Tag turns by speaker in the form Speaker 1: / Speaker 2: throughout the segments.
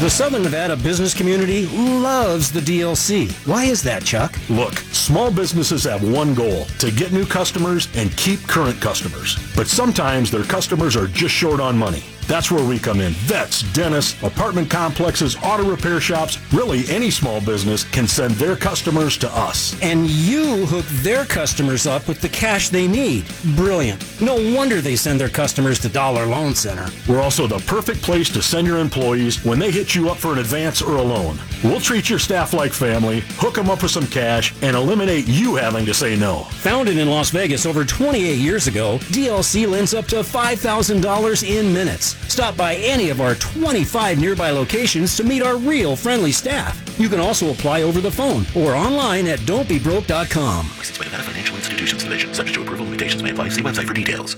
Speaker 1: The Southern Nevada business community loves the DLC. Why is that, Chuck?
Speaker 2: Look, small businesses have one goal, to get new customers and keep current customers. But sometimes their customers are just short on money. That's where we come in. Vets, dentists, apartment complexes, auto repair shops, really any small business can send their customers to us.
Speaker 1: And you hook their customers up with the cash they need. Brilliant. No wonder they send their customers to Dollar Loan Center.
Speaker 2: We're also the perfect place to send your employees when they hit you up for an advance or a loan. We'll treat your staff like family, hook them up with some cash, and eliminate you having to say no.
Speaker 1: Founded in Las Vegas over 28 years ago, DLC lends up to $5,000 in minutes. Stop by any of our 25 nearby locations to meet our real friendly staff. You can also apply over the phone or online at don'tbebroke.com.
Speaker 3: Licensed by Nevada Financial Institutions Division. Subject to approval, limitations may apply. See website for details.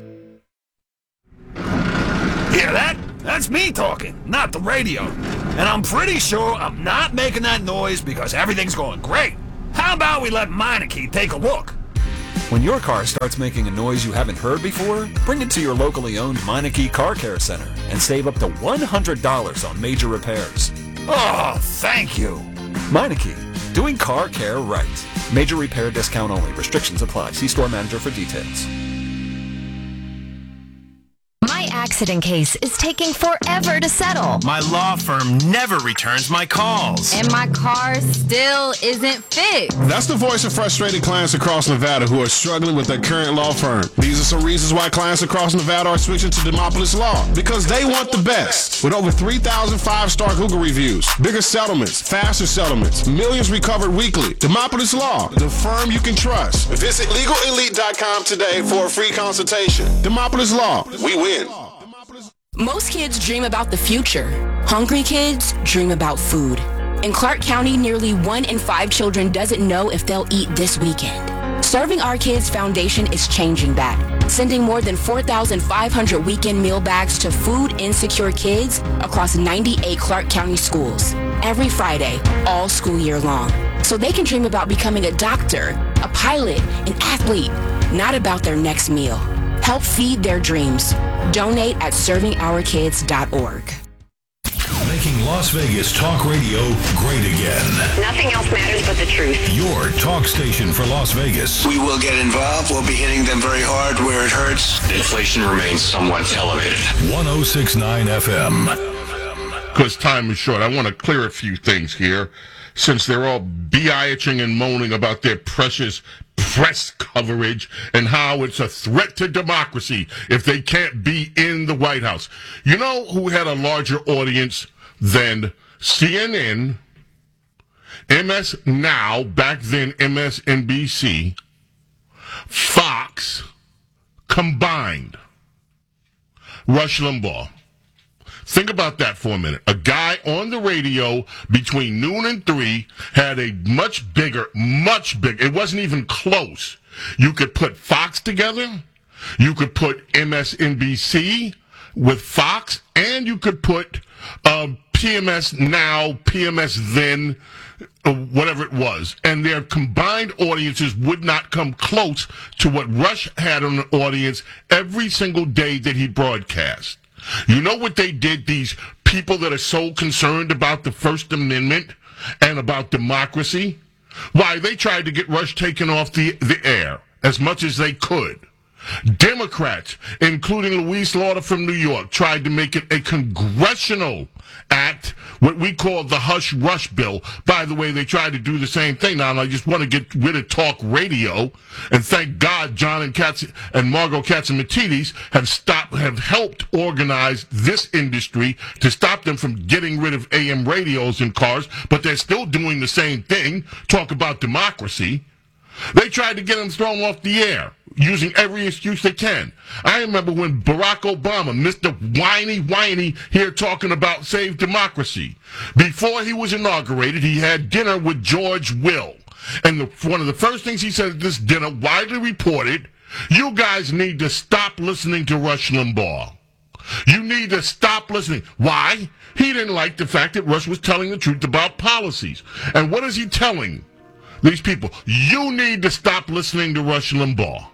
Speaker 4: Hear that? That's me talking, not the radio. And I'm pretty sure I'm not making that noise because everything's going great. How about we let Meineke take a look? When your car starts making a noise you haven't heard before, bring it to your locally owned Meineke Car Care Center and save up to $100 on major repairs. Oh, thank you. Meineke, doing car care right. Major repair discount only. Restrictions apply. See store manager for details.
Speaker 5: My accident case is taking forever to settle.
Speaker 6: My law firm never returns my calls.
Speaker 7: And my car still isn't fixed.
Speaker 8: That's the voice of frustrated clients across Nevada who are struggling with their current law firm. These are some reasons why clients across Nevada are switching to Demopolis Law. Because they want the best. With over 3,000 5-star Google reviews, bigger settlements, faster settlements, millions recovered weekly. Demopolis Law, the firm you can trust. Visit LegalElite.com today for a free consultation. Demopolis Law, we win.
Speaker 9: Most kids dream about the future. Hungry kids dream about food. In Clark County, nearly 1 in 5 children doesn't know if they'll eat this weekend. Serving Our Kids Foundation is changing that, sending more than 4,500 weekend meal bags to food insecure kids across 98 Clark County schools every Friday, all school year long, so they can dream about becoming a doctor, a pilot, an athlete, not about their next meal. Help feed their dreams. Donate at servingourkids.org.
Speaker 10: Making Las Vegas talk radio great again.
Speaker 11: Nothing else matters but the truth.
Speaker 10: Your talk station for Las Vegas.
Speaker 12: We will get involved. We'll be hitting them very hard where it hurts.
Speaker 13: Inflation remains somewhat elevated.
Speaker 10: 106.9 FM.
Speaker 14: Because time is short, I want to clear a few things here, since they're all bitching and moaning about their precious press coverage and how it's a threat to democracy if they can't be in the White House. You know who had a larger audience than CNN, MS Now, back then MSNBC, Fox, combined? Rush Limbaugh. Think about that for a minute. A guy on the radio between noon and 3 had a much bigger, it wasn't even close. You could put Fox together, you could put MSNBC with Fox, and you could put PMS Now, PMS Then, whatever it was. And their combined audiences would not come close to what Rush had on an audience every single day that he broadcast. You know what they did, these people that are so concerned about the First Amendment and about democracy? Why, they tried to get Rush taken off the air as much as they could. Democrats, including Louise Lauder from New York, tried to make it a congressional act, what we call the Hush Rush Bill. By the way, they tried to do the same thing now, and I just want to get rid of talk radio, and thank God John and Margot Katzimatidis have helped organize this industry to stop them from getting rid of AM radios in cars, but they're still doing the same thing, talk about democracy. They tried to get him thrown off the air, using every excuse they can. I remember when Barack Obama, Mr. Whiny, here talking about save democracy. Before he was inaugurated, he had dinner with George Will. And one of the first things he said at this dinner, widely reported, you guys need to stop listening to Rush Limbaugh. You need to stop listening. Why? He didn't like the fact that Rush was telling the truth about policies. And what is he telling these people? You need to stop listening to Rush Limbaugh.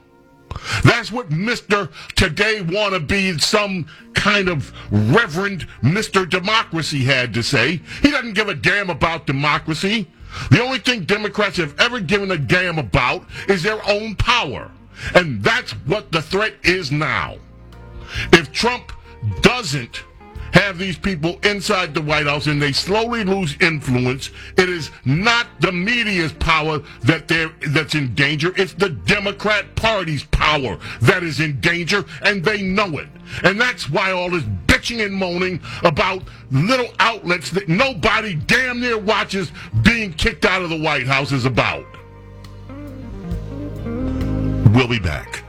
Speaker 14: That's what Mr. Today wanna be some kind of Reverend Mr. Democracy had to say. He doesn't give a damn about democracy. The only thing Democrats have ever given a damn about is their own power. And that's what the threat is now. If Trump doesn't have these people inside the White House and they slowly lose influence, it is not the media's power that's in danger. It's the Democrat Party's power that is in danger, and they know it. And that's why all this bitching and moaning about little outlets that nobody damn near watches being kicked out of the White House is about. We'll be back.